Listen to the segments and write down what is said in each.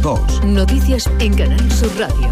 2. Noticias en Canal Sur Radio.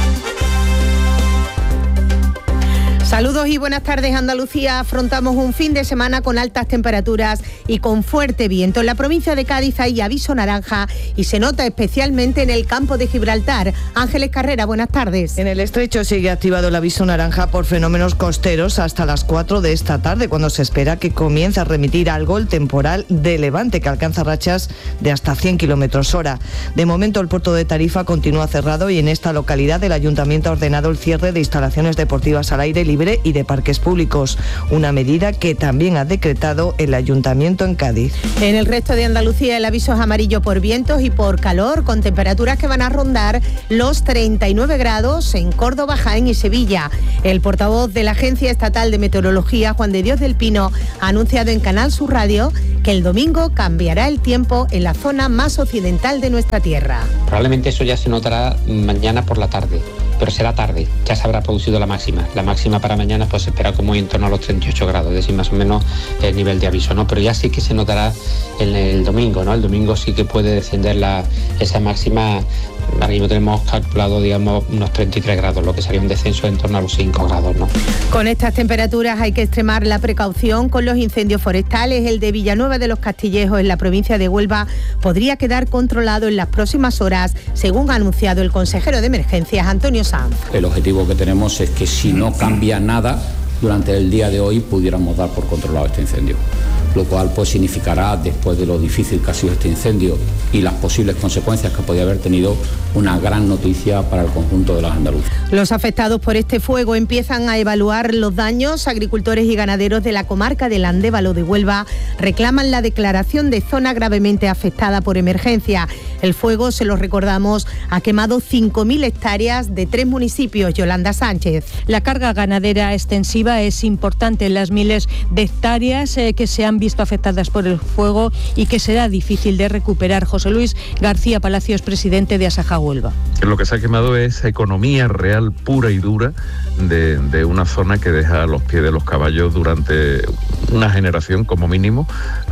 Saludos y buenas tardes. Andalucía, afrontamos un fin de semana con altas temperaturas y con fuerte viento. En la provincia de Cádiz hay aviso naranja y se nota especialmente en el campo de Gibraltar. Ángeles Carrera, buenas tardes. En el estrecho sigue activado el aviso naranja por fenómenos costeros hasta las 4 de esta tarde, cuando se espera que comience a remitir algo el temporal de levante, que alcanza rachas de hasta 100 km/h. De momento el puerto de Tarifa continúa cerrado y en esta localidad el Ayuntamiento ha ordenado el cierre de instalaciones deportivas al aire libre y de parques públicos, una medida que también ha decretado el Ayuntamiento en Cádiz. En el resto de Andalucía el aviso es amarillo por vientos y por calor, con temperaturas que van a rondar los 39 grados en Córdoba, Jaén y Sevilla. El portavoz de la Agencia Estatal de Meteorología, Juan de Dios del Pino, ha anunciado en Canal Sur Radio que el domingo cambiará el tiempo en la zona más occidental de nuestra tierra. Probablemente eso ya se notará mañana por la tarde, pero será tarde, ya se habrá producido la máxima. La máxima para mañana pues se espera como en torno a los 38 grados, es decir, más o menos el nivel de aviso, ¿no? Pero ya sí que se notará el domingo, ¿no? El domingo sí que puede descender esa máxima. Ahora mismo tenemos calculado, digamos, unos 33 grados, lo que sería un descenso en torno a los 5 grados, ¿no? Con estas temperaturas hay que extremar la precaución con los incendios forestales. El de Villanueva de los Castillejos, en la provincia de Huelva, podría quedar controlado en las próximas horas, según ha anunciado el consejero de Emergencias, Antonio Sanz. El objetivo que tenemos es que si no cambia nada, durante el día de hoy pudiéramos dar por controlado este incendio, lo cual pues significará, después de lo difícil que ha sido este incendio y las posibles consecuencias que podía haber tenido, una gran noticia para el conjunto de los andaluces. Los afectados por este fuego empiezan a evaluar los daños. Agricultores y ganaderos de la comarca del Andévalo de Huelva reclaman la declaración de zona gravemente afectada por emergencia. El fuego, se los recordamos, ha quemado 5.000 hectáreas de 3 municipios. Yolanda Sánchez. La carga ganadera extensiva es importante en las miles de hectáreas que se han visto afectadas por el fuego y que será difícil de recuperar. José Luis García Palacios, presidente de Asaja Huelva. Lo que se ha quemado es economía real pura y dura de una zona que deja a los pies de los caballos durante una generación como mínimo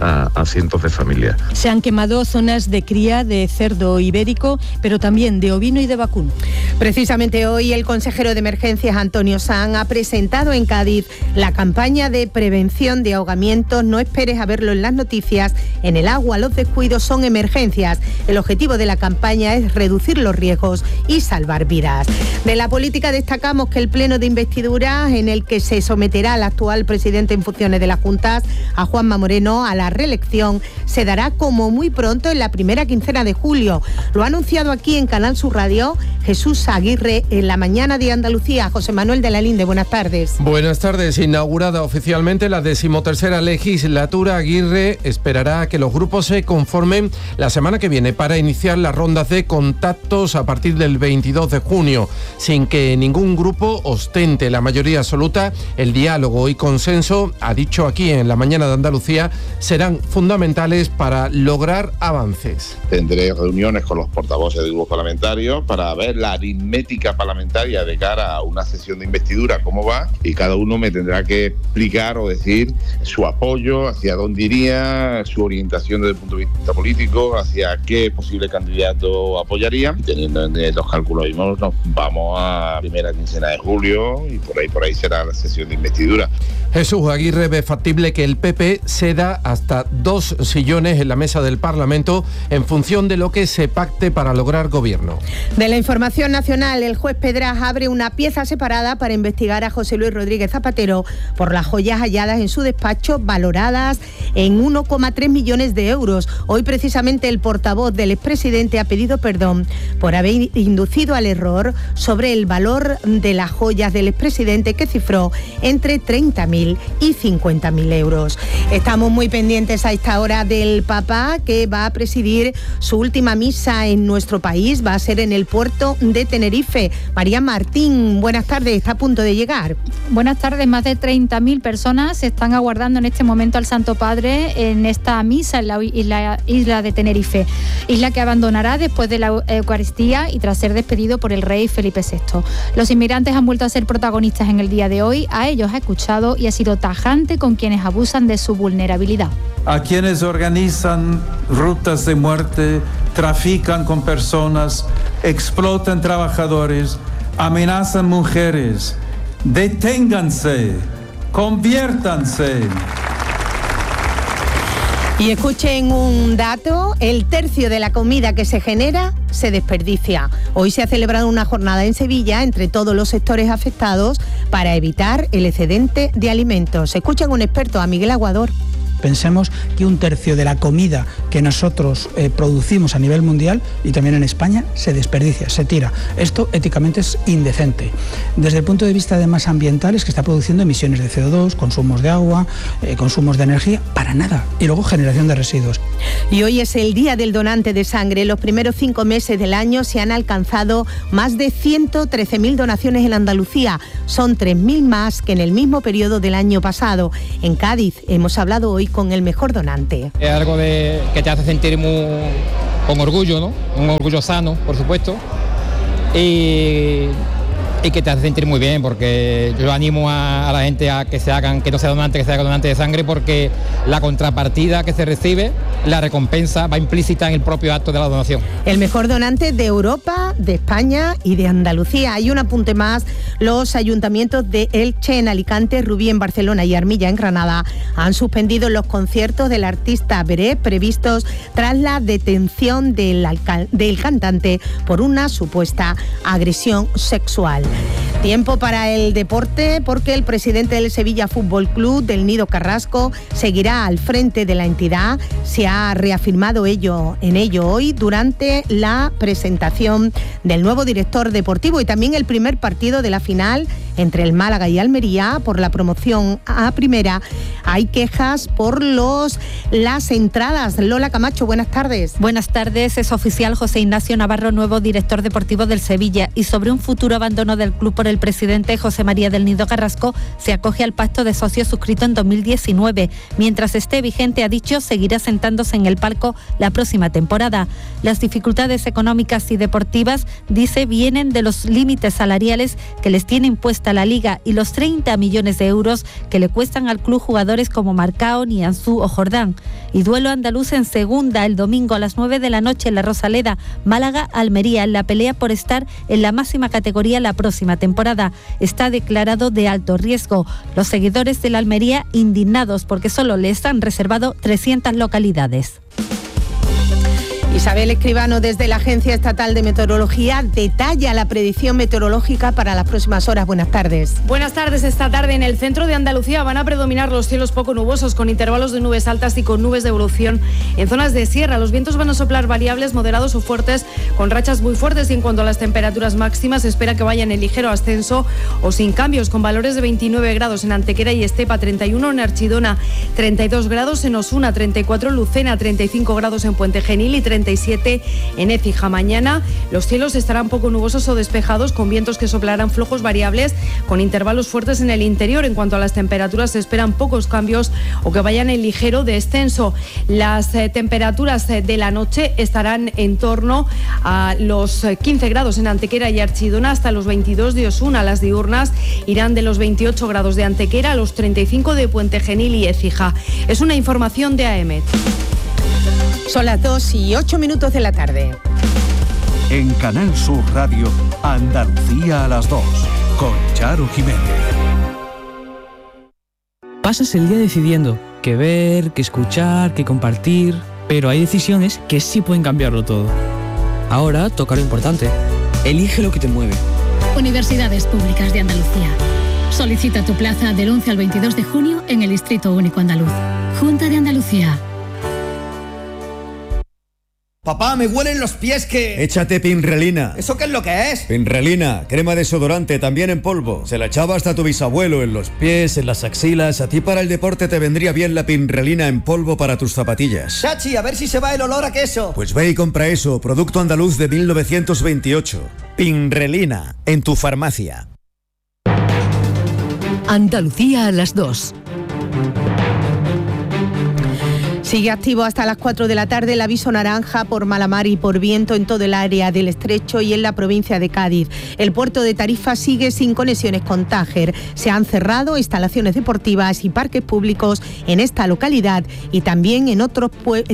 a cientos de familias. Se han quemado zonas de cría de cerdo ibérico, pero también de ovino y de vacuno. Precisamente hoy el consejero de Emergencias, Antonio Sanz, ha presentado en Cádiz la campaña de prevención de ahogamientos. No esperes a verlo en las noticias. En el agua los descuidos son emergencias. El objetivo de la campaña es reducir los riesgos y salvar vidas. De la política destacamos que el pleno de investidura, en el que se someterá al actual presidente en funciones de las Juntas, a Juanma Moreno, a la reelección, se dará como muy pronto, en la primera quincena de julio. Lo ha anunciado aquí en Canal Sur Radio Jesús Aguirre en la mañana de Andalucía. José Manuel de la Linde, buenas tardes. Buenas tardes. Inaugurada oficialmente la 13ª legislatura, Aguirre esperará a que los grupos se conformen la semana que viene para iniciar las rondas de contactos a partir del 22 de junio. Sin que ningún grupo ostente la mayoría absoluta, el diálogo y consenso, ha dicho aquí en la mañana de Andalucía, serán fundamentales para lograr avances. Tendré reuniones con los portavoces de grupos parlamentarios para ver la aritmética parlamentaria de cara a una sesión de investidura, cómo va, y cada uno me tendrá que explicar o decir su apoyo, hacia dónde iría, su orientación desde el punto de vista político, hacia qué posible candidato apoyaría. Teniendo en los cálculos mismos, nos vamos a primera quincena de julio y por ahí será la sesión de investidura. Jesús Aguirre ve factible que el PP ceda hasta 2 sillones en la mesa del Parlamento en función de lo que se pacte para lograr gobierno. De la información nacional, el juez Pedras abre una pieza separada para investigar a José Luis Rodríguez Zapatero por las joyas halladas en su despacho, valoradas en 1,3 millones de euros. Hoy precisamente el portavoz del expresidente ha pedido perdón por haber inducido al error sobre el valor de las joyas del expresidente, que cifró entre 30.000 y 50.000 euros. Estamos muy pendientes a esta hora del Papa, que va a presidir su última misa en nuestro país. Va a ser en el puerto de Tenerife. María Martín, buenas tardes, está a punto de llegar. Buenas tardes, más de 30.000 personas están aguardando en este momento al Santo Padre en esta misa en la isla de Tenerife, isla que abandonará después de la Eucaristía y tras ser despedido por el rey Felipe VI. Los inmigrantes han vuelto a ser protagonistas en el día de hoy. A ellos ha escuchado y ha sido tajante con quienes abusan de su vulnerabilidad. A quienes organizan rutas de muerte trafican con personas, explotan trabajadores, amenazan mujeres. Deténganse, conviértanse. Y escuchen un dato, el tercio de la comida que se genera se desperdicia. Hoy se ha celebrado una jornada en Sevilla entre todos los sectores afectados para evitar el excedente de alimentos. Escuchen un experto, a Miguel Aguador. Pensemos que un tercio de la comida que nosotros producimos a nivel mundial y también en España se desperdicia, se tira. Esto éticamente es indecente. Desde el punto de vista además ambiental es que está produciendo emisiones de CO2, consumos de agua, consumos de energía, para nada. Y luego generación de residuos. Y hoy es el Día del Donante de Sangre. En los primeros 5 meses del año se han alcanzado más de 113.000 donaciones en Andalucía. Son 3.000 más que en el mismo periodo del año pasado. En Cádiz hemos hablado hoy con el mejor donante. Es algo que te hace sentir con orgullo, ¿no? Un orgullo sano, por supuesto, y que te hace sentir muy bien, porque yo animo a la gente a que no sea donante, que se haga donante de sangre, porque la contrapartida que se recibe, la recompensa va implícita en el propio acto de la donación. El mejor donante de Europa, de España y de Andalucía. Hay un apunte más, los ayuntamientos de Elche en Alicante, Rubí en Barcelona y Armilla en Granada han suspendido los conciertos del artista Beret previstos tras la detención del cantante por una supuesta agresión sexual. Tiempo para el deporte, porque el presidente del Sevilla Fútbol Club, del Nido Carrasco, seguirá al frente de la entidad. Se ha reafirmado en ello hoy durante la presentación del nuevo director deportivo y también el primer partido de la final entre el Málaga y Almería por la promoción a primera. Hay quejas por las entradas. Lola Camacho, buenas tardes. Buenas tardes. Es oficial José Ignacio Navarro, nuevo director deportivo del Sevilla, y sobre un futuro abandono del club por el presidente José María del Nido Carrasco se acoge al pacto de socios suscrito en 2019. Mientras esté vigente, ha dicho, seguirá sentándose en el palco la próxima temporada. Las dificultades económicas y deportivas, dice, vienen de los límites salariales que les tiene impuesta la Liga y los 30 millones de euros que le cuestan al club jugadores como Marcao, Nianzú o Jordán. Y duelo andaluz en segunda el domingo a las 9 de la noche en la Rosaleda, Málaga-Almería, en la pelea por estar en la máxima categoría la próxima temporada. Está declarado de alto riesgo. Los seguidores de la Almería indignados porque solo les han reservado 300 localidades. Isabel Escribano, desde la Agencia Estatal de Meteorología, detalla la predicción meteorológica para las próximas horas. Buenas tardes. Buenas tardes. Esta tarde en el centro de Andalucía van a predominar los cielos poco nubosos, con intervalos de nubes altas y con nubes de evolución. En zonas de sierra, los vientos van a soplar variables, moderados o fuertes, con rachas muy fuertes. Y en cuanto a las temperaturas máximas, se espera que vayan en ligero ascenso o sin cambios, con valores de 29 grados en Antequera y Estepa, 31 en Archidona, 32 grados en Osuna, 34 en Lucena, 35 grados en Puente Genil y 37 en Écija. Mañana los cielos estarán poco nubosos o despejados, con vientos que soplarán flojos variables, con intervalos fuertes en el interior. En cuanto a las temperaturas, se esperan pocos cambios o que vayan en ligero descenso. Las temperaturas de la noche estarán en torno a los 15 grados en Antequera y Archidona, hasta los 22 de Osuna. Las diurnas irán de los 28 grados de Antequera a los 35 de Puente Genil y Écija. Es una información de AEMET. Son las 2:08 de la tarde. En Canal Sur Radio, Andalucía a las 2, con Charo Jiménez. Pasas el día decidiendo qué ver, qué escuchar, qué compartir, pero hay decisiones que sí pueden cambiarlo todo. Ahora toca lo importante. Elige lo que te mueve. Universidades Públicas de Andalucía. Solicita tu plaza del 11 al 22 de junio en el Distrito Único Andaluz. Junta de Andalucía. Papá, me huelen los pies que... Échate Pinrelina. ¿Eso qué es lo que es? Pinrelina, crema desodorante, también en polvo. Se la echaba hasta tu bisabuelo, en los pies, en las axilas. A ti para el deporte te vendría bien la Pinrelina en polvo para tus zapatillas. Chachi, a ver si se va el olor a queso. Pues ve y compra eso, producto andaluz de 1928. Pinrelina, en tu farmacia. Andalucía a las 2. Sigue activo hasta las 4 de la tarde el aviso naranja por mala mar y por viento en todo el área del Estrecho y en la provincia de Cádiz. El puerto de Tarifa sigue sin conexiones con Tánger. Se han cerrado instalaciones deportivas y parques públicos en esta localidad y también en otros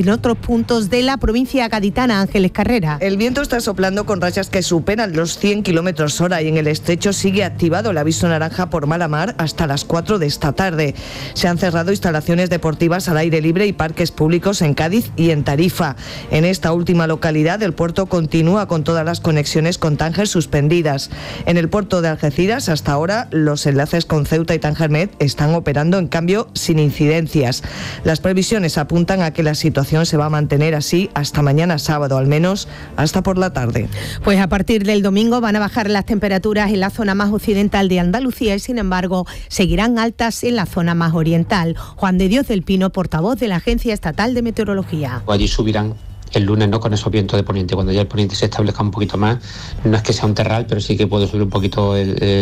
puntos de la provincia gaditana. Ángeles Carrera. El viento está soplando con rachas que superan los 100 km/h y en el Estrecho sigue activado el aviso naranja por mala mar hasta las 4 de esta tarde. Se han cerrado instalaciones deportivas al aire libre y parques públicos en Cádiz y en Tarifa. En esta última localidad el puerto continúa con todas las conexiones con Tánger suspendidas. En el puerto de Algeciras hasta ahora los enlaces con Ceuta y Tángermet están operando, en cambio sin incidencias. Las previsiones apuntan a que la situación se va a mantener así hasta mañana sábado, al menos hasta por la tarde. Pues a partir del domingo van a bajar las temperaturas en la zona más occidental de Andalucía y sin embargo seguirán altas en la zona más oriental. Juan de Dios del Pino, portavoz de la Agencia Estatal de Meteorología. Allí subirán el lunes, no con esos vientos de poniente, cuando ya el poniente se establezca un poquito más, no es que sea un terral, pero sí que puede subir un poquito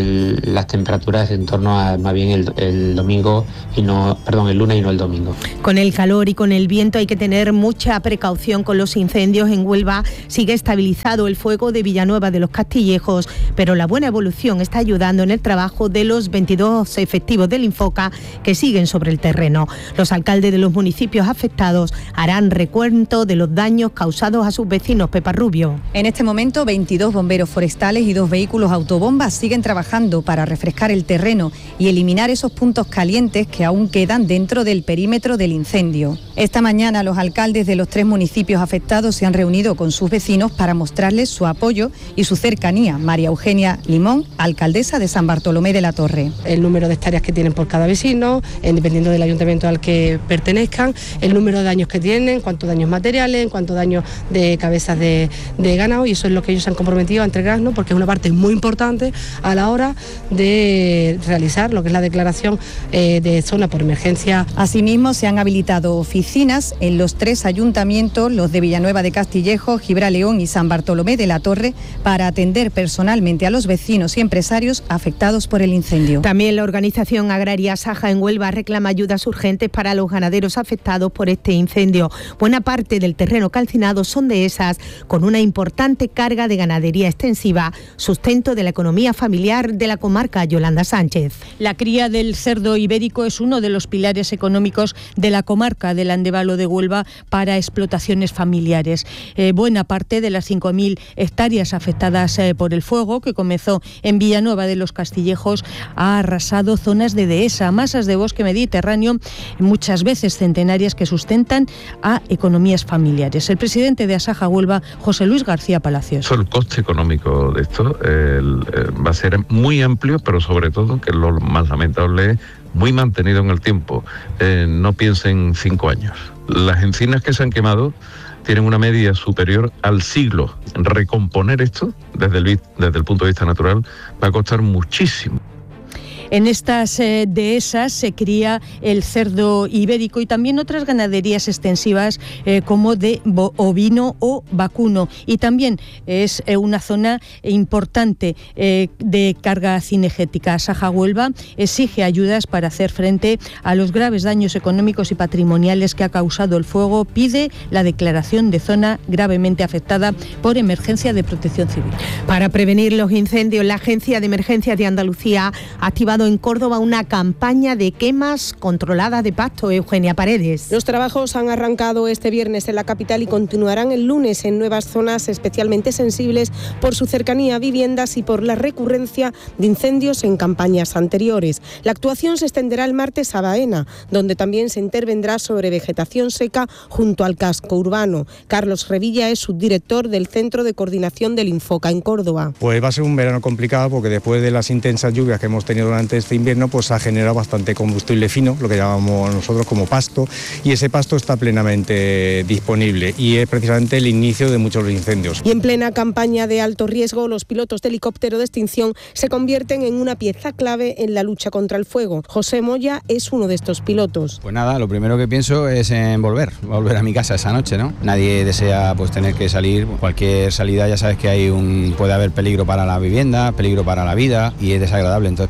las temperaturas en torno a más bien el domingo y no, perdón, el lunes y no el domingo. Con el calor y con el viento hay que tener mucha precaución con los incendios. En Huelva sigue estabilizado el fuego de Villanueva de los Castillejos, pero la buena evolución está ayudando en el trabajo de los 22 efectivos del Infoca que siguen sobre el terreno. Los alcaldes de los municipios afectados harán recuento de los daños causados a sus vecinos. Pepa Rubio. En este momento, 22 bomberos forestales y 2 vehículos autobombas siguen trabajando para refrescar el terreno y eliminar esos puntos calientes que aún quedan dentro del perímetro del incendio. Esta mañana los alcaldes de los 3 municipios afectados se han reunido con sus vecinos para mostrarles su apoyo y su cercanía. María Eugenia Limón, alcaldesa de San Bartolomé de la Torre. El número de hectáreas que tienen por cada vecino, dependiendo del ayuntamiento al que pertenezcan, el número de daños que tienen, cuántos daños materiales, cuántos daños de cabezas de ganado, y eso es lo que ellos se han comprometido a entregarnos, porque es una parte muy importante a la hora de realizar lo que es la declaración de zona por emergencia. Asimismo, se han habilitado oficinas en los 3 ayuntamientos, los de Villanueva de Castillejos, Gibraleón y San Bartolomé de la Torre, para atender personalmente a los vecinos y empresarios afectados por el incendio. También la organización agraria Saja en Huelva reclama ayudas urgentes para los ganaderos afectados por este incendio. Buena parte del terreno calcinados son dehesas con una importante carga de ganadería extensiva, sustento de la economía familiar de la comarca. Yolanda Sánchez. La cría del cerdo ibérico es uno de los pilares económicos de la comarca del Andévalo de Huelva para explotaciones familiares. Buena parte de las 5.000 hectáreas afectadas por el fuego, que comenzó en Villanueva de los Castillejos, ha arrasado zonas de dehesa, masas de bosque mediterráneo, muchas veces centenarias, que sustentan a economías familiares. El presidente de Asaja Huelva, José Luis García Palacios. El coste económico de esto va a ser muy amplio, pero sobre todo, que es lo más lamentable, muy mantenido en el tiempo. No piensen 5 años. Las encinas que se han quemado tienen una media superior al siglo. Recomponer esto, desde el punto de vista natural, va a costar muchísimo. En estas dehesas se cría el cerdo ibérico y también otras ganaderías extensivas como de ovino o vacuno. Y también es una zona importante de carga cinegética. Asaja Huelva exige ayudas para hacer frente a los graves daños económicos y patrimoniales que ha causado el fuego. Pide la declaración de zona gravemente afectada por emergencia de protección civil. Para prevenir los incendios, la Agencia de Emergencias de Andalucía ha activado en Córdoba una campaña de quemas controladas de pasto. Eugenia Paredes. Los trabajos han arrancado este viernes en la capital y continuarán el lunes en nuevas zonas especialmente sensibles por su cercanía a viviendas y por la recurrencia de incendios en campañas anteriores. La actuación se extenderá el martes a Baena, donde también se intervendrá sobre vegetación seca junto al casco urbano. Carlos Revilla es subdirector del Centro de Coordinación del Infoca en Córdoba. Pues va a ser un verano complicado, porque después de las intensas lluvias que hemos tenido durante este invierno, pues ha generado bastante combustible fino, lo que llamamos nosotros como pasto, y ese pasto está plenamente disponible y es precisamente el inicio de muchos de los incendios. Y en plena campaña de alto riesgo, los pilotos de helicóptero de extinción se convierten en una pieza clave en la lucha contra el fuego. José Moya es uno de estos pilotos. Pues nada, lo primero que pienso es en volver a mi casa esa noche, ¿no? Nadie desea pues tener que salir. Cualquier salida ya sabes que puede haber peligro para la vivienda, peligro para la vida, y es desagradable. Entonces pues se trata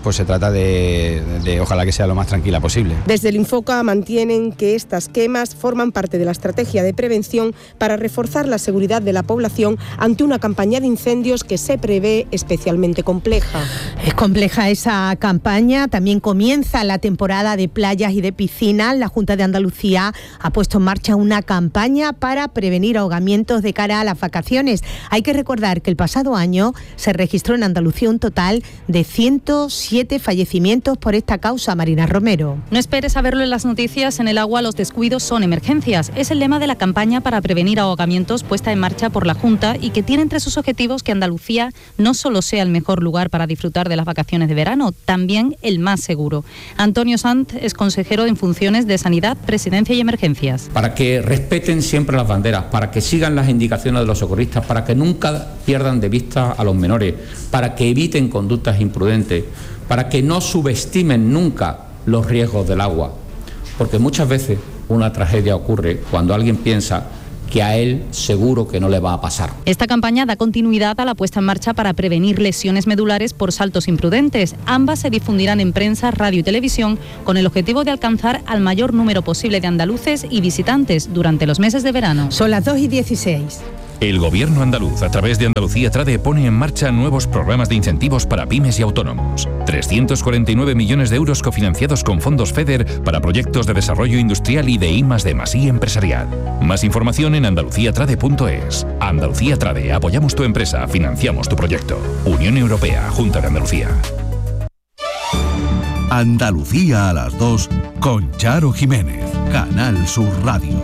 cosa de ojalá que sea lo más tranquila posible. Desde el Infoca mantienen que estas quemas forman parte de la estrategia de prevención para reforzar la seguridad de la población ante una campaña de incendios que se prevé especialmente compleja. Es compleja esa campaña. También comienza la temporada de playas y de piscinas. La Junta de Andalucía ha puesto en marcha una campaña para prevenir ahogamientos de cara a las vacaciones. Hay que recordar que el pasado año se registró en Andalucía un total de 107 fallecimientos por esta causa. Marina Romero. No esperes a verlo en las noticias. En el agua los descuidos son emergencias. Es el lema de la campaña para prevenir ahogamientos puesta en marcha por la Junta y que tiene entre sus objetivos que Andalucía no solo sea el mejor lugar para disfrutar de las vacaciones de verano, también el más seguro. Antonio Sanz es consejero en funciones de Sanidad, Presidencia y Emergencias. Para que respeten siempre las banderas, para que sigan las indicaciones de los socorristas, para que nunca pierdan de vista a los menores, para que eviten conductas imprudentes, para que no subestimen nunca los riesgos del agua, porque muchas veces una tragedia ocurre cuando alguien piensa que a él seguro que no le va a pasar. Esta campaña da continuidad a la puesta en marcha para prevenir lesiones medulares por saltos imprudentes. Ambas se difundirán en prensa, radio y televisión con el objetivo de alcanzar al mayor número posible de andaluces y visitantes durante los meses de verano. Son las 2:16. El Gobierno andaluz, a través de Andalucía Trade, pone en marcha nuevos programas de incentivos para pymes y autónomos. 349 millones de euros cofinanciados con fondos FEDER para proyectos de desarrollo industrial y de I+D+I empresarial. Más información en andaluciatrade.es. Andalucía Trade, apoyamos tu empresa, financiamos tu proyecto. Unión Europea, Junta de Andalucía. Andalucía a las 2 con Charo Jiménez, Canal Sur Radio.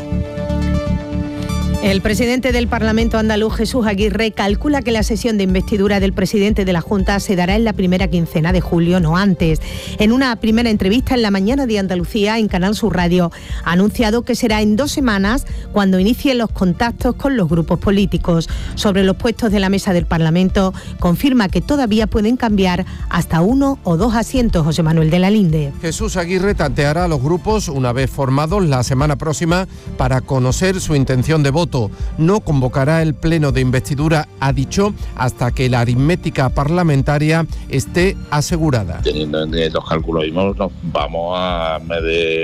El presidente del Parlamento andaluz, Jesús Aguirre, calcula que la sesión de investidura del presidente de la Junta se dará en la primera quincena de julio, no antes. En una primera entrevista en La Mañana de Andalucía, en Canal Sur Radio, ha anunciado que será en 2 semanas cuando inicien los contactos con los grupos políticos. Sobre los puestos de la mesa del Parlamento, confirma que todavía pueden cambiar hasta 1 o 2 asientos. José Manuel de la Linde. Jesús Aguirre tanteará a los grupos una vez formados la semana próxima para conocer su intención de voto. No convocará el pleno de investidura, ha dicho, hasta que la aritmética parlamentaria esté asegurada. Teniendo en los cálculos mismos, nos vamos a mes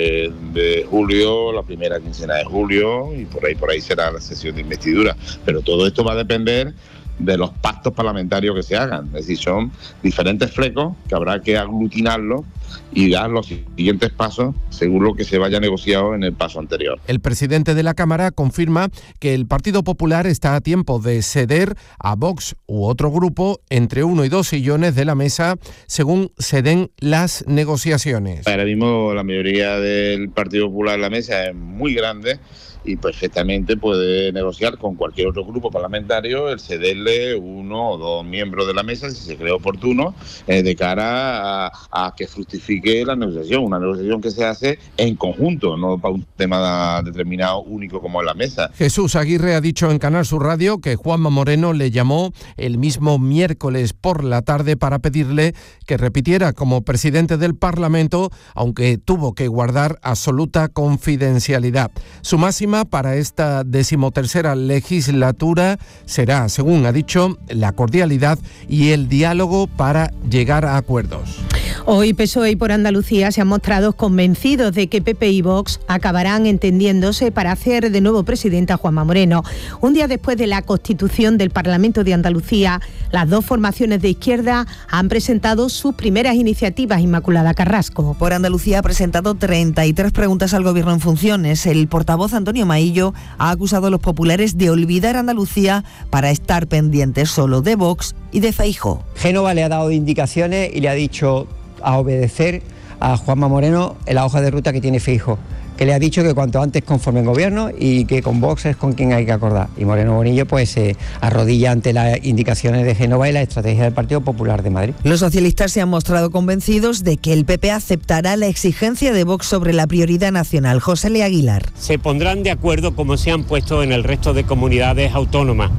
de julio, la primera quincena de julio, y por ahí será la sesión de investidura. Pero todo esto va a depender de los pactos parlamentarios que se hagan. Es decir, son diferentes flecos que habrá que aglutinarlos y dar los siguientes pasos según lo que se vaya negociado en el paso anterior. El presidente de la Cámara confirma que el Partido Popular está a tiempo de ceder a Vox u otro grupo entre 1 y 2 sillones de la mesa según se den las negociaciones. Ahora mismo la mayoría del Partido Popular en la mesa es muy grande y perfectamente puede negociar con cualquier otro grupo parlamentario el cederle 1 o 2 miembros de la mesa si se cree oportuno de cara a que fructifique la negociación, una negociación que se hace en conjunto, no para un tema determinado único como es la mesa. Jesús Aguirre ha dicho en Canal Sur Radio que Juanma Moreno le llamó el mismo miércoles por la tarde para pedirle que repitiera como presidente del Parlamento, aunque tuvo que guardar absoluta confidencialidad. Su máxima para esta 13ª legislatura será, según ha dicho, la cordialidad y el diálogo para llegar a acuerdos. Hoy PSOE y Por Andalucía se han mostrado convencidos de que PP y Vox acabarán entendiéndose para hacer de nuevo presidente a Juanma Moreno. Un día después de la constitución del Parlamento de Andalucía, las dos formaciones de izquierda han presentado sus primeras iniciativas. Inmaculada Carrasco. Por Andalucía ha presentado 33 preguntas al Gobierno en funciones. El portavoz Antonio Maillo ha acusado a los populares de olvidar Andalucía para estar pendientes solo de Vox y de Feijóo. Génova le ha dado indicaciones y le ha dicho a obedecer a Juanma Moreno en la hoja de ruta que tiene Feijóo, que le ha dicho que cuanto antes conformen gobierno y que con Vox es con quien hay que acordar. Y Moreno Bonillo pues se arrodilla ante las indicaciones de Génova y la estrategia del Partido Popular de Madrid. Los socialistas se han mostrado convencidos de que el PP aceptará la exigencia de Vox sobre la prioridad nacional. José L. Aguilar. Se pondrán de acuerdo como se han puesto en el resto de comunidades autónomas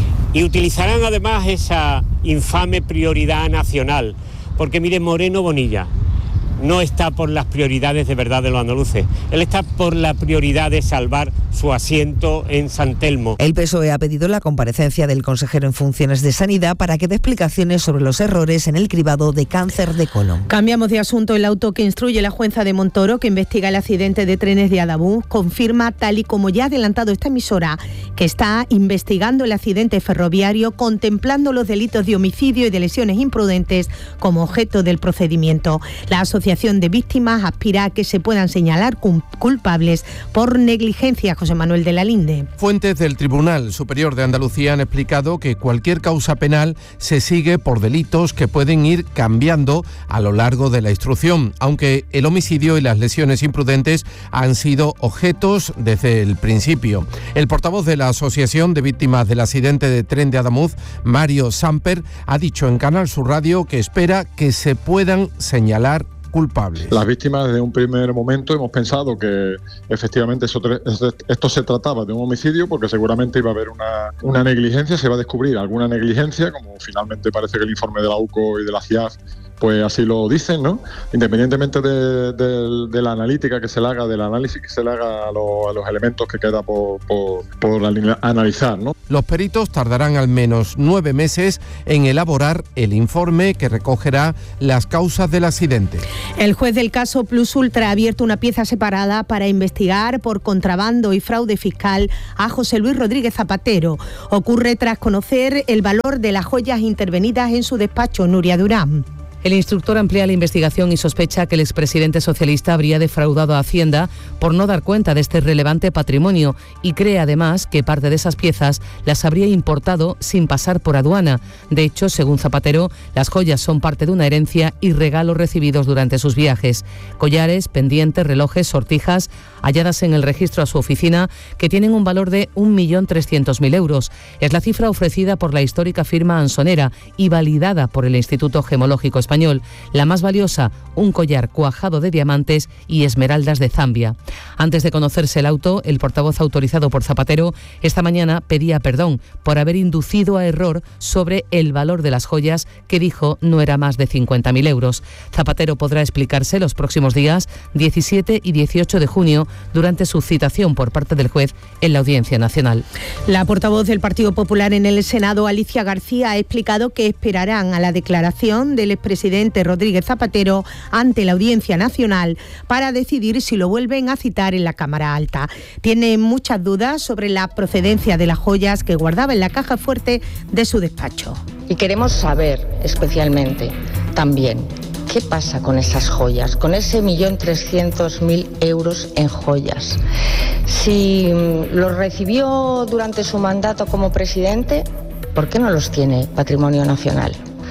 y utilizarán además esa infame prioridad nacional. Porque mire, Moreno Bonilla no está por las prioridades de verdad de los andaluces, él está por la prioridad de salvar su asiento en San Telmo. El PSOE ha pedido la comparecencia del consejero en funciones de Sanidad para que dé explicaciones sobre los errores en el cribado de cáncer de colon. Cambiamos de asunto. El auto que instruye la jueza de Montoro, que investiga el accidente de trenes de Adabú, confirma, tal y como ya ha adelantado esta emisora, que está investigando el accidente ferroviario, contemplando los delitos de homicidio y de lesiones imprudentes como objeto del procedimiento. La Asociación de Víctimas aspira a que se puedan señalar culpables por negligencia. José Manuel de la Linde. Fuentes del Tribunal Superior de Andalucía han explicado que cualquier causa penal se sigue por delitos que pueden ir cambiando a lo largo de la instrucción, aunque el homicidio y las lesiones imprudentes han sido objetos desde el principio. El portavoz de la Asociación de Víctimas del Accidente de Tren de Adamuz, Mario Samper, ha dicho en Canal Sur Radio que espera que se puedan señalar culpables. Las víctimas, desde un primer momento hemos pensado que efectivamente esto se trataba de un homicidio, porque seguramente iba a haber una negligencia, se va a descubrir alguna negligencia, como finalmente parece que el informe de la UCO y de la CIAF pues así lo dicen, ¿no? Independientemente de la analítica que se le haga, del análisis que se le haga a los elementos que queda por analizar, ¿no? Los peritos tardarán al menos 9 meses en elaborar el informe que recogerá las causas del accidente. El juez del caso Plus Ultra ha abierto una pieza separada para investigar por contrabando y fraude fiscal a José Luis Rodríguez Zapatero. Ocurre tras conocer el valor de las joyas intervenidas en su despacho. Nuria Durán. El instructor amplía la investigación y sospecha que el expresidente socialista habría defraudado a Hacienda por no dar cuenta de este relevante patrimonio y cree además que parte de esas piezas las habría importado sin pasar por aduana. De hecho, según Zapatero, las joyas son parte de una herencia y regalos recibidos durante sus viajes. Collares, pendientes, relojes, sortijas, halladas en el registro a su oficina, que tienen un valor de 1.300.000 euros. Es la cifra ofrecida por la histórica firma ansonera y validada por el Instituto Gemológico Español. La más valiosa, un collar cuajado de diamantes y esmeraldas de Zambia. Antes de conocerse el auto, el portavoz autorizado por Zapatero esta mañana pedía perdón por haber inducido a error sobre el valor de las joyas, que dijo no era más de 50.000 euros. Zapatero podrá explicarse los próximos días 17 y 18 de junio durante su citación por parte del juez en la Audiencia Nacional. La portavoz del Partido Popular en el Senado, Alicia García, ha explicado que esperarán a la declaración del expresidente Rodríguez Zapatero ante la Audiencia Nacional para decidir si lo vuelven a citar en la Cámara Alta. Tiene muchas dudas sobre la procedencia de las joyas que guardaba en la caja fuerte de su despacho. Y queremos saber especialmente también qué pasa con esas joyas, con ese 1.300.000 euros en joyas. Si los recibió durante su mandato como presidente, ¿por qué no los tiene Patrimonio Nacional?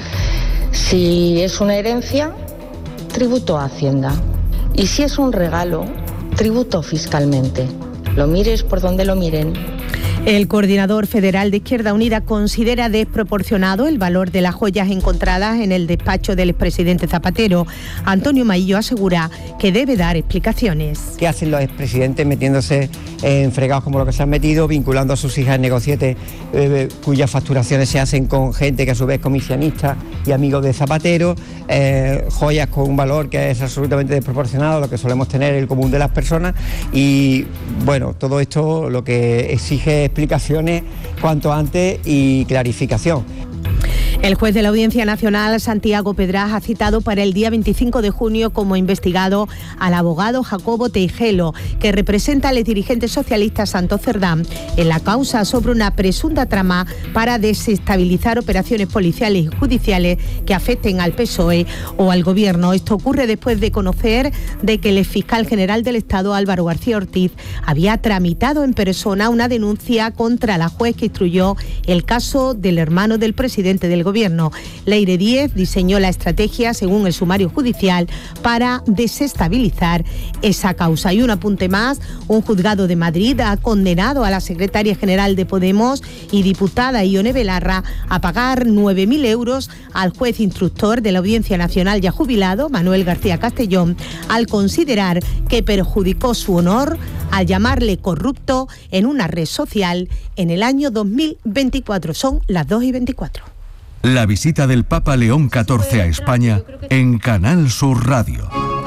Si es una herencia, tributo a Hacienda. Y si es un regalo, tributo fiscalmente. Lo mires por donde lo miren. El coordinador federal de Izquierda Unida considera desproporcionado el valor de las joyas encontradas en el despacho del expresidente Zapatero. Antonio Maillo asegura que debe dar explicaciones. ¿Qué hacen los expresidentes metiéndose en fregados como lo que se han metido, vinculando a sus hijas en negocietes cuyas facturaciones se hacen con gente que a su vez es comisionista y amigos de Zapatero, joyas con un valor que es absolutamente desproporcionado a lo que solemos tener el común de las personas? Y bueno, todo esto lo que exige explicaciones cuanto antes y clarificación. El juez de la Audiencia Nacional, Santiago Pedraz, ha citado para el día 25 de junio como investigado al abogado Jacobo Teijelo, que representa al dirigente socialista Santos Cerdán en la causa sobre una presunta trama para desestabilizar operaciones policiales y judiciales que afecten al PSOE o al Gobierno. Esto ocurre después de conocer de que el fiscal general del Estado, Álvaro García Ortiz, había tramitado en persona una denuncia contra la juez que instruyó el caso del hermano del presidente del Gobierno. Leire Díez diseñó la estrategia, según el sumario judicial, para desestabilizar esa causa. Y un apunte más: un juzgado de Madrid ha condenado a la secretaria general de Podemos y diputada Ione Belarra a pagar 9.000 euros al juez instructor de la Audiencia Nacional ya jubilado, Manuel García Castellón, al considerar que perjudicó su honor al llamarle corrupto en una red social en el año 2024. Son las 2:24. La visita del Papa León XIV a España en Canal Sur Radio.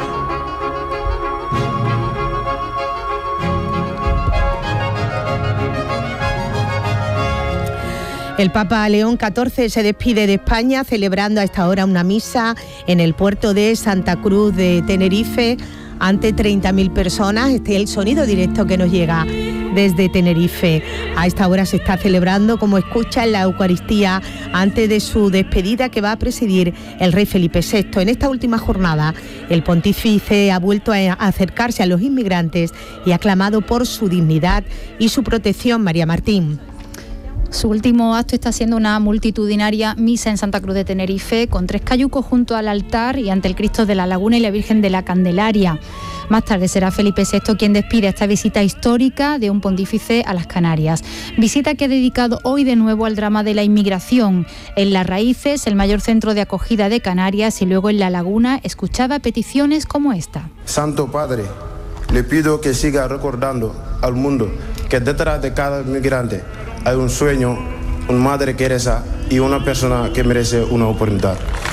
El Papa León XIV se despide de España celebrando a esta hora una misa en el puerto de Santa Cruz de Tenerife ante 30.000 personas. Este es el sonido directo que nos llega desde Tenerife. A esta hora se está celebrando, como escuchan, la Eucaristía antes de su despedida que va a presidir el rey Felipe VI. En esta última jornada, el pontífice ha vuelto a acercarse a los inmigrantes y ha clamado por su dignidad y su protección. María Martín. Su último acto está siendo una multitudinaria misa en Santa Cruz de Tenerife, con 3 cayucos junto al altar y ante el Cristo de la Laguna y la Virgen de la Candelaria. Más tarde será Felipe VI quien despide esta visita histórica de un pontífice a las Canarias. Visita que ha dedicado hoy de nuevo al drama de la inmigración. En Las Raíces, el mayor centro de acogida de Canarias, y luego en La Laguna, escuchaba peticiones como esta. Santo Padre, le pido que siga recordando al mundo que detrás de cada inmigrante hay un sueño, una madre que reza y una persona que merece una oportunidad.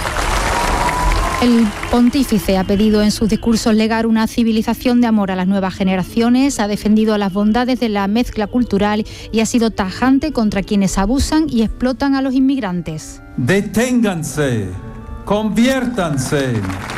El pontífice ha pedido en sus discursos legar una civilización de amor a las nuevas generaciones, ha defendido las bondades de la mezcla cultural y ha sido tajante contra quienes abusan y explotan a los inmigrantes. Deténganse, conviértanse.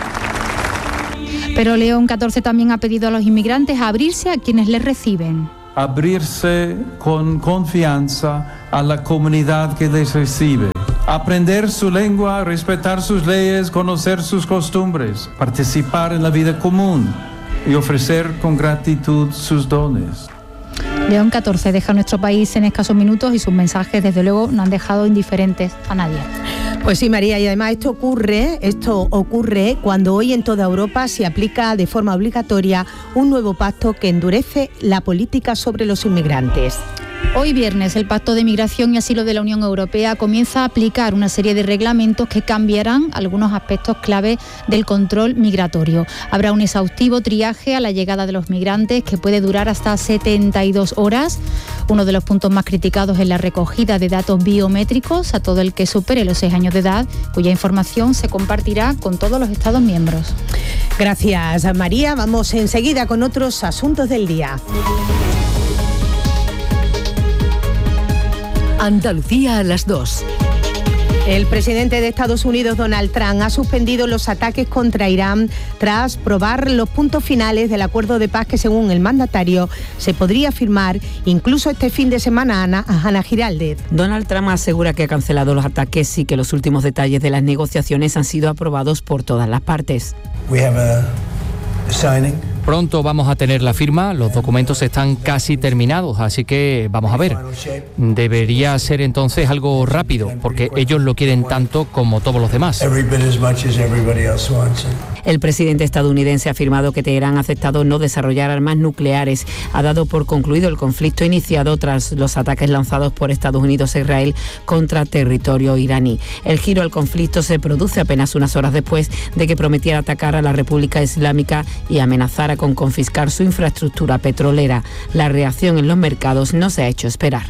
Pero León XIV también ha pedido a los inmigrantes a abrirse a quienes les reciben. Abrirse con confianza a la comunidad que les recibe. Aprender su lengua, respetar sus leyes, conocer sus costumbres, participar en la vida común y ofrecer con gratitud sus dones. León XIV deja nuestro país en escasos minutos y sus mensajes, desde luego, no han dejado indiferentes a nadie. Pues sí, María, y además esto ocurre cuando hoy en toda Europa se aplica de forma obligatoria un nuevo pacto que endurece la política sobre los inmigrantes. Hoy viernes el Pacto de Migración y Asilo de la Unión Europea comienza a aplicar una serie de reglamentos que cambiarán algunos aspectos clave del control migratorio. Habrá un exhaustivo triaje a la llegada de los migrantes que puede durar hasta 72 horas. Uno de los puntos más criticados es la recogida de datos biométricos a todo el que supere los 6 años de edad, cuya información se compartirá con todos los Estados miembros. Gracias, María. Vamos enseguida con otros asuntos del día. Andalucía a las 2. El presidente de Estados Unidos, Donald Trump, ha suspendido los ataques contra Irán tras probar los puntos finales del acuerdo de paz que, según el mandatario, se podría firmar incluso este fin de semana. Ana Giraldez. Donald Trump asegura que ha cancelado los ataques y que los últimos detalles de las negociaciones han sido aprobados por todas las partes. Pronto vamos a tener la firma, los documentos están casi terminados, así que vamos a ver. Debería ser entonces algo rápido, porque ellos lo quieren tanto como todos los demás. El presidente estadounidense ha afirmado que Teherán ha aceptado no desarrollar armas nucleares. Ha dado por concluido el conflicto iniciado tras los ataques lanzados por Estados Unidos e Israel contra territorio iraní. El giro al conflicto se produce apenas unas horas después de que prometiera atacar a la República Islámica y amenazara con confiscar su infraestructura petrolera. La reacción en los mercados no se ha hecho esperar.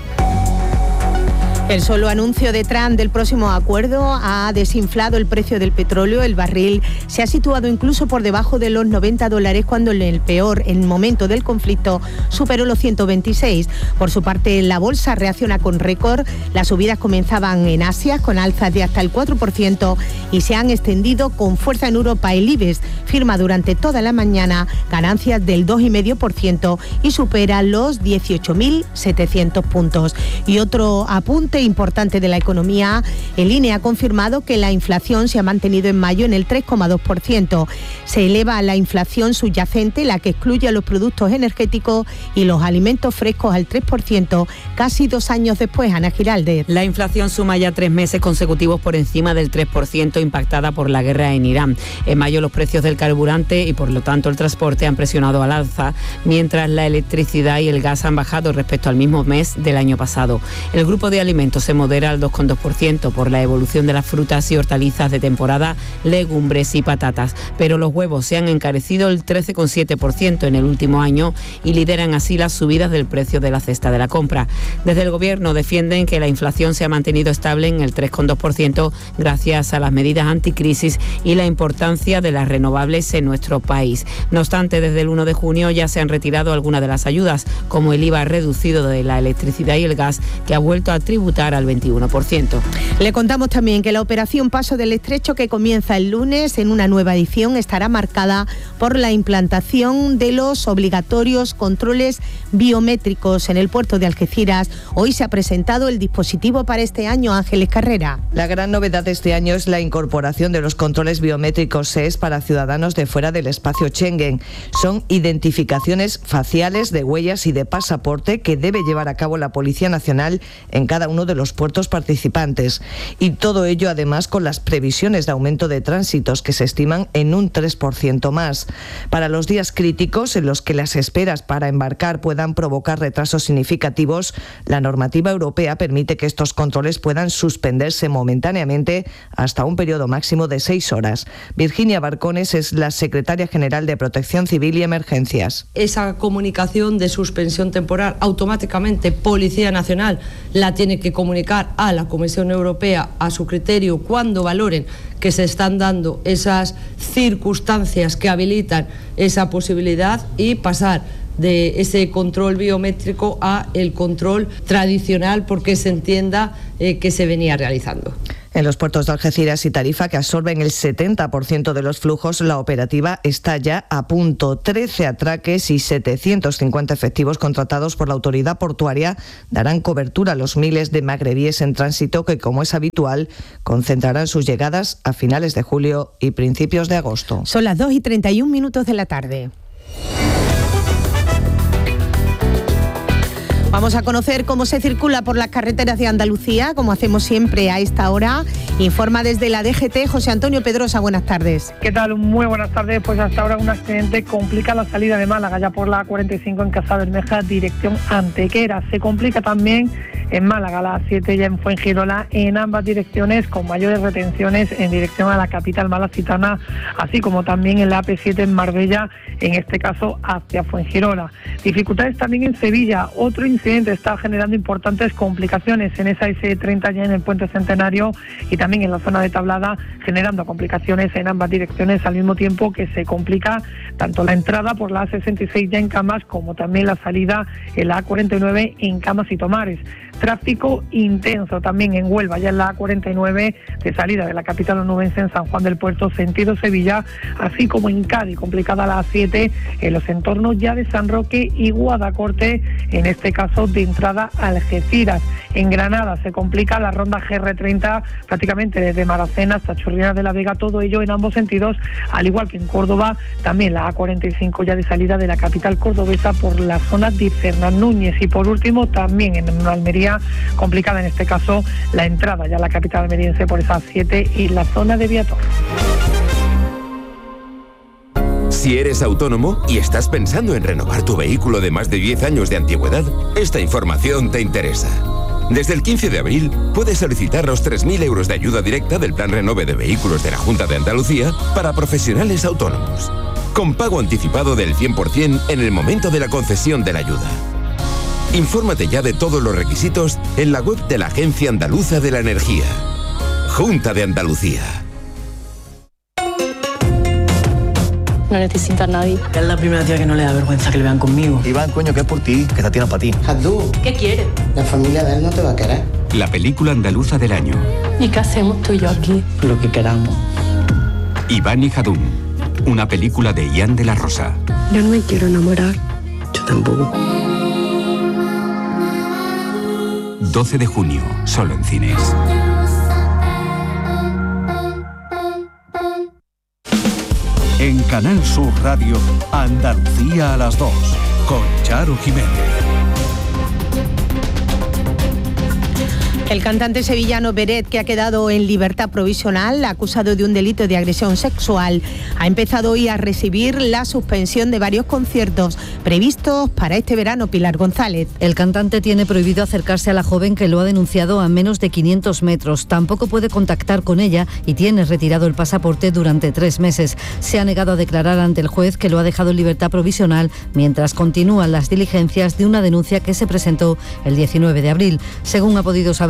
El solo anuncio de Trump del próximo acuerdo ha desinflado el precio del petróleo. El barril se ha situado incluso por debajo de los $90 cuando en el peor momento del conflicto superó los 126. Por su parte, la bolsa reacciona con récord. Las subidas comenzaban en Asia con alzas de hasta el 4% y se han extendido con fuerza en Europa. El IBEX firma durante toda la mañana ganancias del 2,5% y supera los 18.700 puntos. Y otro apunte importante de la economía, el INE ha confirmado que la inflación se ha mantenido en mayo en el 3,2%. Se eleva la inflación subyacente, la que excluye a los productos energéticos y los alimentos frescos, al 3%, casi 2 años después. Ana Giraldez. La inflación suma ya 3 meses consecutivos por encima del 3%, impactada por la guerra en Irán. En mayo los precios del carburante y por lo tanto el transporte han presionado al alza, mientras la electricidad y el gas han bajado respecto al mismo mes del año pasado. El grupo de alimentos se modera al 2,2% por la evolución de las frutas y hortalizas de temporada, legumbres y patatas, pero los huevos se han encarecido el 13,7% en el último año y lideran así las subidas del precio de la cesta de la compra. Desde el Gobierno defienden que la inflación se ha mantenido estable en el 3,2% gracias a las medidas anticrisis y la importancia de las renovables en nuestro país. No obstante, desde el 1 de junio ya se han retirado algunas de las ayudas, como el IVA reducido de la electricidad y el gas, que ha vuelto a tributar tributar al 21%. Le contamos también que la operación Paso del Estrecho, que comienza el lunes en una nueva edición, estará marcada por la implantación de los obligatorios controles biométricos en el puerto de Algeciras. Hoy se ha presentado el dispositivo para este año. Ángeles Carrera. La gran novedad de este año es la incorporación de los controles biométricos SES para ciudadanos de fuera del espacio Schengen. Son identificaciones faciales de huellas y de pasaporte que debe llevar a cabo la Policía Nacional en cada uno de los puertos participantes. Y todo ello además con las previsiones de aumento de tránsitos que se estiman en un 3% más. Para los días críticos en los que las esperas para embarcar puedan provocar retrasos significativos, la normativa europea permite que estos controles puedan suspenderse momentáneamente hasta un periodo máximo de 6 horas. Virginia Barcones es la secretaria general de Protección Civil y Emergencias. Esa comunicación de suspensión temporal automáticamente Policía Nacional la tiene que comunicar a la Comisión Europea a su criterio cuando valoren que se están dando esas circunstancias que habilitan esa posibilidad y pasar de ese control biométrico a el control tradicional porque se entienda que se venía realizando. En los puertos de Algeciras y Tarifa, que absorben el 70% de los flujos, la operativa está ya a punto. 13 atraques y 750 efectivos contratados por la autoridad portuaria darán cobertura a los miles de magrebíes en tránsito que, como es habitual, concentrarán sus llegadas a finales de julio y principios de agosto. Son las 2:31 de la tarde. Vamos a conocer cómo se circula por las carreteras de Andalucía, como hacemos siempre a esta hora. Informa desde la DGT José Antonio Pedrosa. Buenas tardes. ¿Qué tal? Muy buenas tardes. Pues hasta ahora un accidente complica la salida de Málaga, ya por la 45 en Casa Bermeja, dirección Antequera. Se complica también en Málaga, la 7 ya en Fuengirola, en ambas direcciones, con mayores retenciones en dirección a la capital malacitana, así como también en la AP7 en Marbella, en este caso hacia Fuengirola. Dificultades también en Sevilla. Otro incidente está generando importantes complicaciones en esa S30 ya en el Puente Centenario y también en la zona de Tablada, generando complicaciones en ambas direcciones al mismo tiempo que se complica tanto la entrada por la A66 ya en Camas como también la salida en la A49 en Camas y Tomares. Tráfico intenso también en Huelva, ya en la A49 de salida de la capital onubense en San Juan del Puerto, sentido Sevilla, así como en Cádiz, complicada la A7 en los entornos ya de San Roque y Guadacorte, en este caso de entrada a Algeciras. En Granada se complica la ronda GR30 prácticamente desde Maracena hasta Chorrera de la Vega, todo ello en ambos sentidos, al igual que en Córdoba, también la A45 ya de salida de la capital cordobesa por la zona de Fernán Núñez. Y por último también en Almería, complicada en este caso la entrada ya a la capital almeriense por esa 7 y la zona de Viator. Si eres autónomo y estás pensando en renovar tu vehículo de más de 10 años de antigüedad, esta información te interesa. Desde el 15 de abril puedes solicitar los 3.000 euros de ayuda directa del Plan Renove de Vehículos de la Junta de Andalucía para profesionales autónomos, con pago anticipado del 100% en el momento de la concesión de la ayuda. Infórmate ya de todos los requisitos en la web de la Agencia Andaluza de la Energía. Junta de Andalucía. No necesito a nadie. Es la primera tía que no le da vergüenza que le vean conmigo. Iván, coño, que es por ti, que esta tía no es para ti. Jadú, ¿qué quieres? La familia de él no te va a querer. La película andaluza del año. ¿Y qué hacemos tú y yo aquí? Lo que queramos. Iván y Jadún. Una película de Ian de la Rosa. Yo no me quiero enamorar. Yo tampoco. 12 de junio, solo en cines. En Canal Sur Radio, Andalucía a las 2, con Charo Jiménez. El cantante sevillano Beret, que ha quedado en libertad provisional, acusado de un delito de agresión sexual, ha empezado hoy a recibir la suspensión de varios conciertos previstos para este verano. Pilar González. El cantante tiene prohibido acercarse a la joven que lo ha denunciado a menos de 500 metros. Tampoco puede contactar con ella y tiene retirado el pasaporte durante 3 meses. Se ha negado a declarar ante el juez, que lo ha dejado en libertad provisional mientras continúan las diligencias de una denuncia que se presentó el 19 de abril. Según ha podido saber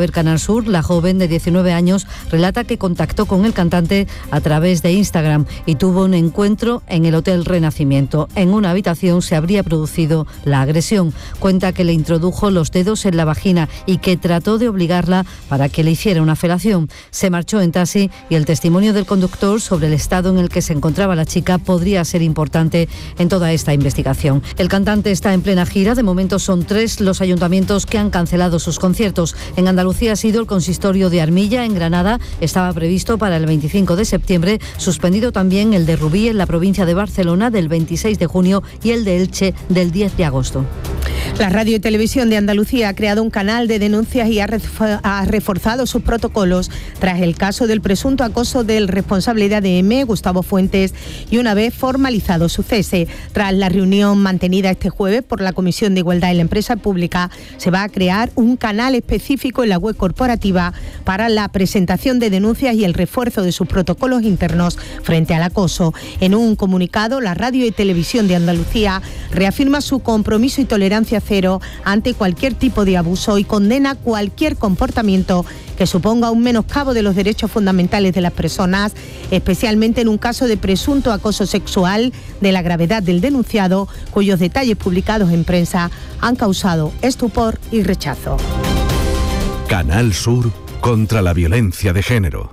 Ver Canal Sur, la joven de 19 años relata que contactó con el cantante a través de Instagram y tuvo un encuentro en el Hotel Renacimiento. En una habitación se habría producido la agresión. Cuenta que le introdujo los dedos en la vagina y que trató de obligarla para que le hiciera una felación. Se marchó en taxi y el testimonio del conductor sobre el estado en el que se encontraba la chica podría ser importante en toda esta investigación. El cantante está en plena gira. De momento son 3 los ayuntamientos que han cancelado sus conciertos. En Andalucía ha sido el consistorio de Armilla, en Granada. Estaba previsto para el 25 de septiembre, suspendido también el de Rubí en la provincia de Barcelona del 26 de junio y el de Elche del 10 de agosto. La Radio y Televisión de Andalucía ha creado un canal de denuncias y ha reforzado sus protocolos tras el caso del presunto acoso del responsable de ADM, Gustavo Fuentes, y una vez formalizado su cese. Tras la reunión mantenida este jueves por la Comisión de Igualdad en la Empresa Pública, se va a crear un canal específico en la web corporativa para la presentación de denuncias y el refuerzo de sus protocolos internos frente al acoso. En un comunicado, la Radio y Televisión de Andalucía reafirma su compromiso y tolerancia cero ante cualquier tipo de abuso y condena cualquier comportamiento que suponga un menoscabo de los derechos fundamentales de las personas, especialmente en un caso de presunto acoso sexual de la gravedad del denunciado, cuyos detalles publicados en prensa han causado estupor y rechazo. Canal Sur contra la violencia de género.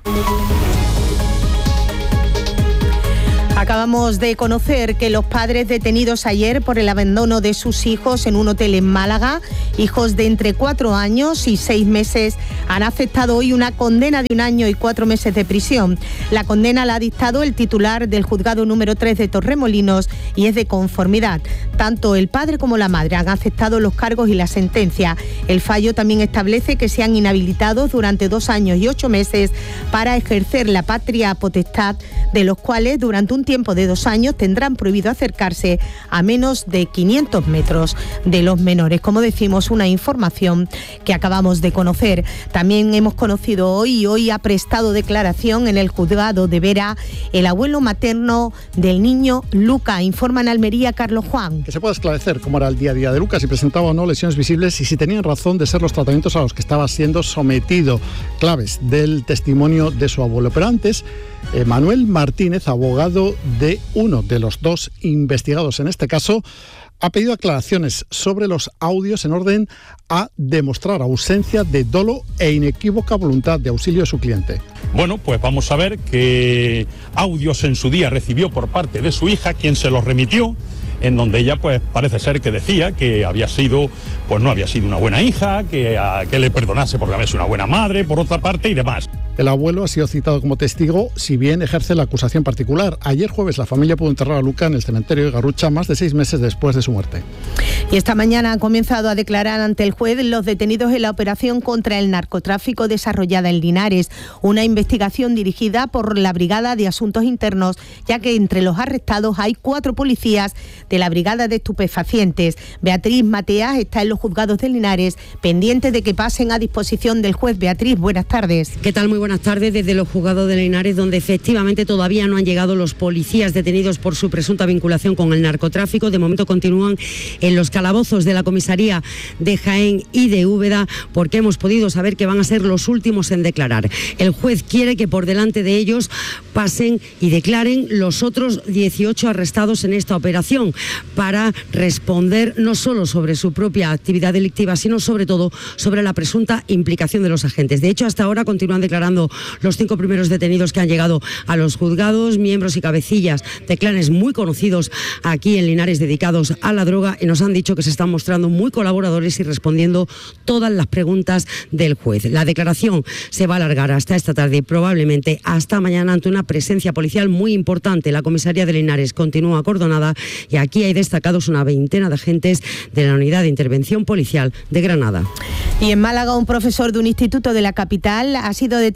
Acabamos de conocer que los padres detenidos ayer por el abandono de sus hijos en un hotel en Málaga, hijos de entre 4 años y 6 meses, han aceptado hoy una condena de 1 año y 4 meses de prisión. La condena la ha dictado el titular del juzgado número 3 de Torremolinos y es de conformidad. Tanto el padre como la madre han aceptado los cargos y la sentencia. El fallo también establece que sean inhabilitados durante 2 años y 8 meses para ejercer la patria potestad, de los cuales durante un tiempo de 2 años tendrán prohibido acercarse a menos de 500 metros de los menores. Como decimos, una información que acabamos de conocer. También hemos conocido hoy ha prestado declaración en el juzgado de Vera el abuelo materno del niño Luca. Informa en Almería Carlos Juan. Que se pueda esclarecer cómo era el día a día de Luca, si presentaba o no lesiones visibles y si tenían razón de ser los tratamientos a los que estaba siendo sometido. Claves del testimonio de su abuelo. Pero antes, Manuel Martínez, abogado de uno de los 2 investigados en este caso, ha pedido aclaraciones sobre los audios en orden a demostrar ausencia de dolo e inequívoca voluntad de auxilio de su cliente. Bueno, pues vamos a ver qué audios en su día recibió por parte de su hija, quien se los remitió, en donde ella pues parece ser que decía que había sido, pues no había sido una buena hija, que le perdonase porque había sido una buena madre, por otra parte y demás. El abuelo ha sido citado como testigo, si bien ejerce la acusación particular. Ayer jueves la familia pudo enterrar a Luca en el cementerio de Garrucha más de 6 meses después de su muerte. Y esta mañana han comenzado a declarar ante el juez los detenidos en la operación contra el narcotráfico desarrollada en Linares, una investigación dirigida por la Brigada de Asuntos Internos, ya que entre los arrestados hay 4 policías de la Brigada de Estupefacientes. Beatriz Mateas está en los juzgados de Linares, pendiente de que pasen a disposición del juez. Beatriz, buenas tardes. ¿Qué tal? Muy buenas tardes desde los juzgados de Linares, donde efectivamente todavía no han llegado los policías detenidos por su presunta vinculación con el narcotráfico. De momento continúan en los calabozos de la comisaría de Jaén y de Úbeda, porque hemos podido saber que van a ser los últimos en declarar. El juez quiere que por delante de ellos pasen y declaren los otros 18 arrestados en esta operación, para responder no solo sobre su propia actividad delictiva, sino sobre todo sobre la presunta implicación de los agentes. De hecho, hasta ahora continúan declarando los 5 primeros detenidos que han llegado a los juzgados, miembros y cabecillas de clanes muy conocidos aquí en Linares dedicados a la droga, y nos han dicho que se están mostrando muy colaboradores y respondiendo todas las preguntas del juez. La declaración se va a alargar hasta esta tarde y probablemente hasta mañana, ante una presencia policial muy importante. La comisaría de Linares continúa acordonada y aquí hay destacados una 20 de agentes de la Unidad de Intervención Policial de Granada. Y en Málaga, un profesor de un instituto de la capital ha sido detenido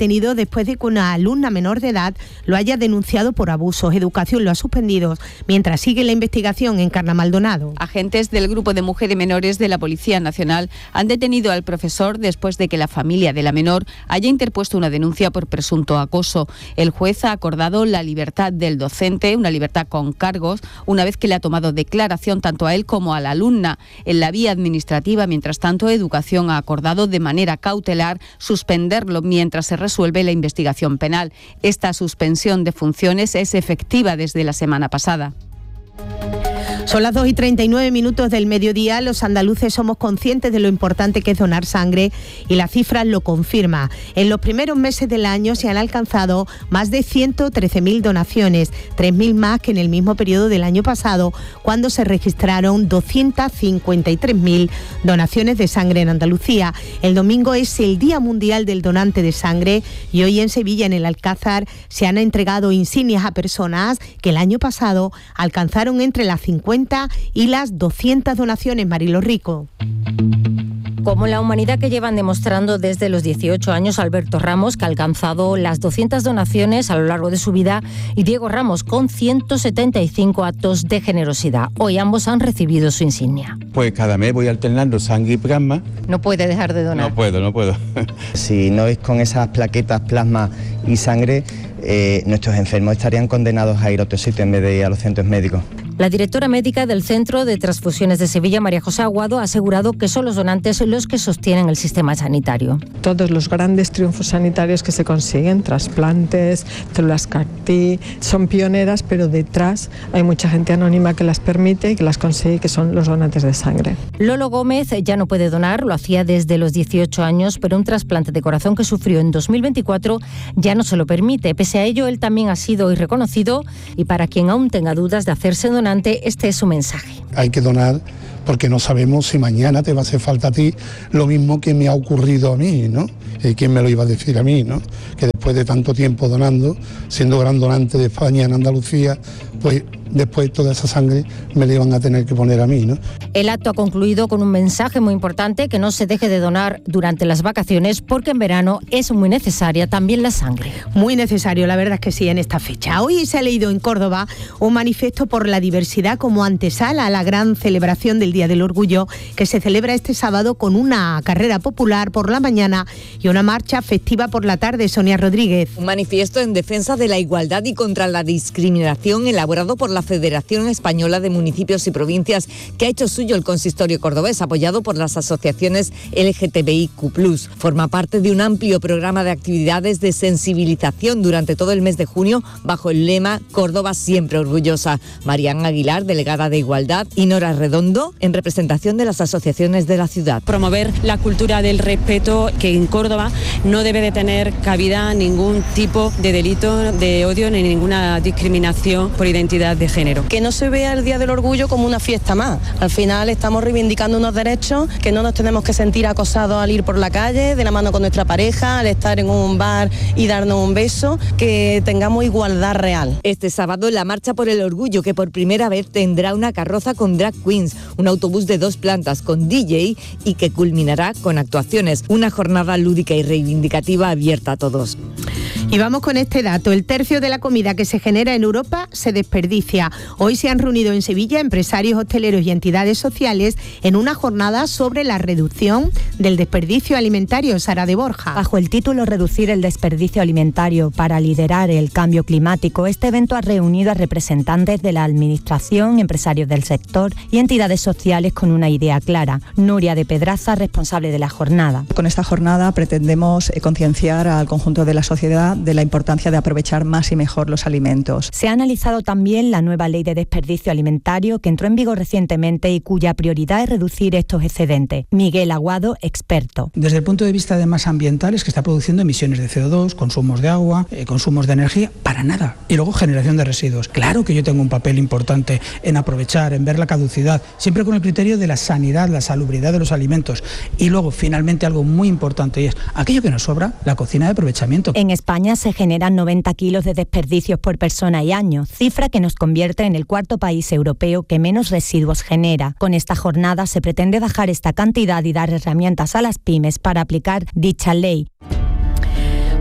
detenido después de que una alumna menor de edad lo haya denunciado por abusos. Educación lo ha suspendido mientras sigue la investigación en Carna Maldonado. Agentes del Grupo de Mujeres Menores de la Policía Nacional han detenido al profesor después de que la familia de la menor haya interpuesto una denuncia por presunto acoso. El juez ha acordado la libertad del docente, una libertad con cargos, una vez que le ha tomado declaración tanto a él como a la alumna. En la vía administrativa, mientras tanto, Educación ha acordado de manera cautelar suspenderlo mientras se resuelve la investigación penal. Esta suspensión de funciones es efectiva desde la semana pasada. Son las 2:39 del mediodía. Los andaluces somos conscientes de lo importante que es donar sangre y la cifra lo confirma. En los primeros meses del año se han alcanzado más de 113.000 donaciones, 3.000 más que en el mismo periodo del año pasado, cuando se registraron 253.000 donaciones de sangre en Andalucía. El domingo es el Día Mundial del Donante de Sangre y hoy en Sevilla, en el Alcázar, se han entregado insignias a personas que el año pasado alcanzaron entre las 50 y las 200 donaciones. Marilo Rico. Como la humanidad que llevan demostrando desde los 18 años Alberto Ramos, que ha alcanzado las 200 donaciones a lo largo de su vida, y Diego Ramos, con 175 actos de generosidad. Hoy ambos han recibido su insignia. Pues cada mes voy alternando sangre y plasma. No puede dejar de donar. No puedo. Si no es con esas plaquetas, plasma y sangre, nuestros enfermos estarían condenados a ir a otro sitio en vez de ir a los centros médicos. La directora médica del Centro de Transfusiones de Sevilla, María José Aguado, ha asegurado que son los donantes los que sostienen el sistema sanitario. Todos los grandes triunfos sanitarios que se consiguen, trasplantes, células CAR-T, son pioneras, pero detrás hay mucha gente anónima que las permite y que las consigue, que son los donantes de sangre. Lolo Gómez ya no puede donar, lo hacía desde los 18 años, pero un trasplante de corazón que sufrió en 2024 ya no se lo permite. Pese a ello, él también ha sido reconocido, y para quien aún tenga dudas de hacerse donante, este es su mensaje. Hay que donar porque no sabemos si mañana te va a hacer falta a ti lo mismo que me ha ocurrido a mí, ¿no? ¿Quién me lo iba a decir a mí, no? Que después de tanto tiempo donando, siendo gran donante de España en Andalucía, pues después toda esa sangre me la iban a tener que poner a mí, ¿no? El acto ha concluido con un mensaje muy importante: que no se deje de donar durante las vacaciones, porque en verano es muy necesaria también la sangre. Muy necesario, la verdad es que sí, en esta fecha. Hoy se ha leído en Córdoba un manifiesto por la diversidad como antesala a la gran celebración del Día del Orgullo, que se celebra este sábado con una carrera popular por la mañana y una marcha festiva por la tarde. Sonia Rodríguez. Un manifiesto en defensa de la igualdad y contra la discriminación elaborado por la Federación Española de Municipios y Provincias, que ha hecho suyo el consistorio cordobés, apoyado por las asociaciones LGTBIQ+. Forma parte de un amplio programa de actividades de sensibilización durante todo el mes de junio, bajo el lema Córdoba siempre orgullosa. Marián Aguilar, delegada de Igualdad, y Nora Redondo, en representación de las asociaciones de la ciudad. Promover la cultura del respeto, que en Córdoba no debe de tener cabida ningún tipo de delito de odio ni ninguna discriminación por identidad de género. Que no se vea el Día del Orgullo como una fiesta más. Al final estamos reivindicando unos derechos, que no nos tenemos que sentir acosados al ir por la calle, de la mano con nuestra pareja, al estar en un bar y darnos un beso, que tengamos igualdad real. Este sábado la Marcha por el Orgullo, que por primera vez tendrá una carroza con drag queens, un autobús de 2 plantas con DJ y que culminará con actuaciones. Una jornada lúdica y reivindicativa abierta a todos. Y vamos con este dato: el tercio de la comida que se genera en Europa se desperdicia. Hoy se han reunido en Sevilla empresarios hosteleros y entidades sociales en una jornada sobre la reducción del desperdicio alimentario. Sara de Borja. Bajo el título Reducir el desperdicio alimentario para liderar el cambio climático, este evento ha reunido a representantes de la administración, empresarios del sector y entidades sociales con una idea clara. Nuria de Pedraza, responsable de la jornada. Con esta jornada pretendemos concienciar al conjunto de la sociedad de la importancia de aprovechar más y mejor los alimentos. Se ha analizado también la nueva ley de desperdicio alimentario, que entró en vigor recientemente y cuya prioridad es reducir estos excedentes. Miguel Aguado, experto. Desde el punto de vista además ambiental, es que está produciendo emisiones de CO2, consumos de agua, consumos de energía, para nada. Y luego generación de residuos. Claro que yo tengo un papel importante en aprovechar, en ver la caducidad, siempre con el criterio de la sanidad, la salubridad de los alimentos. Y luego, finalmente, algo muy importante, y es aquello que nos sobra, la cocina de aprovechamiento. En España se generan 90 kilos de desperdicios por persona y año, cifra que nos convierte en el cuarto país europeo que menos residuos genera. Con esta jornada se pretende bajar esta cantidad y dar herramientas a las pymes para aplicar dicha ley.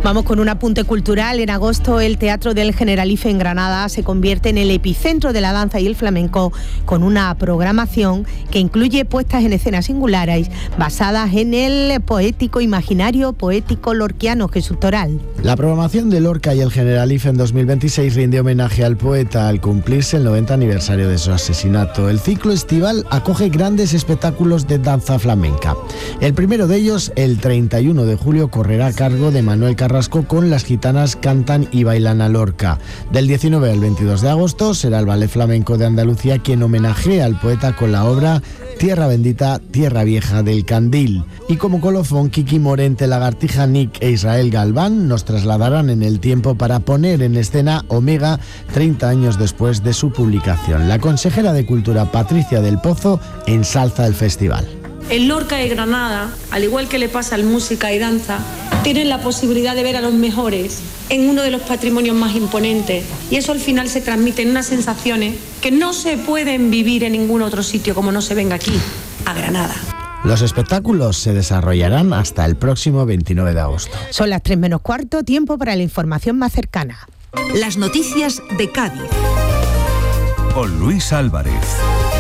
Vamos con un apunte cultural. En agosto el Teatro del Generalife en Granada se convierte en el epicentro de la danza y el flamenco, con una programación que incluye puestas en escena singulares basadas en el poético imaginario poético lorquiano. Jesús Toral. La programación de Lorca y el Generalife en 2026 rinde homenaje al poeta al cumplirse el 90 aniversario de su asesinato. El ciclo estival acoge grandes espectáculos de danza flamenca. El primero de ellos, el 31 de julio, correrá a cargo de Manuel Carrasco con Las Gitanas Cantan y Bailan a Lorca. Del 19 al 22 de agosto será el Ballet Flamenco de Andalucía quien homenajea al poeta con la obra Tierra Bendita, Tierra Vieja del Candil. Y como colofón, Kiki Morente, Lagartija Nick e Israel Galván nos trasladarán en el tiempo para poner en escena Omega 30 años después de su publicación. La consejera de Cultura, Patricia del Pozo, ensalza el festival. En Lorca y Granada, al igual que le pasa al música y danza, tienen la posibilidad de ver a los mejores en uno de los patrimonios más imponentes. Y eso al final se transmite en unas sensaciones que no se pueden vivir en ningún otro sitio como no se venga aquí, a Granada. Los espectáculos se desarrollarán hasta el próximo 29 de agosto. Son las 3 menos cuarto, tiempo para la información más cercana. Las noticias de Cádiz. Con Luis Álvarez.